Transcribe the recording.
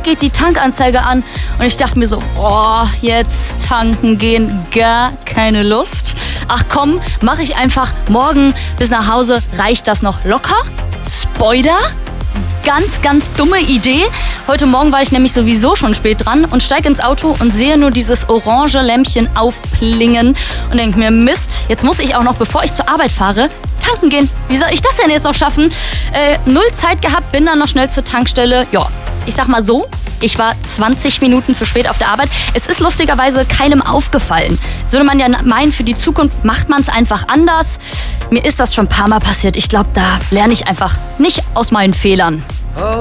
zack geht die Tankanzeige an und ich dachte mir so, jetzt tanken gehen, gar keine Lust. Ach komm, mache ich einfach morgen bis nach Hause, reicht das noch locker? Spoiler? Ganz, ganz dumme Idee. Heute Morgen war ich nämlich sowieso schon spät dran und steige ins Auto und sehe nur dieses orange Lämpchen aufplingen und denke mir, Mist, jetzt muss ich auch noch, bevor ich zur Arbeit fahre, tanken gehen. Wie soll ich das denn jetzt noch schaffen? Null Zeit gehabt, bin dann noch schnell zur Tankstelle. Ja, ich sag mal so, ich war 20 Minuten zu spät auf der Arbeit. Es ist lustigerweise keinem aufgefallen. Jetzt würde man ja meinen, für die Zukunft macht man es einfach anders. Mir ist das schon ein paar Mal passiert. Ich glaube, da lerne ich einfach nicht aus meinen Fehlern.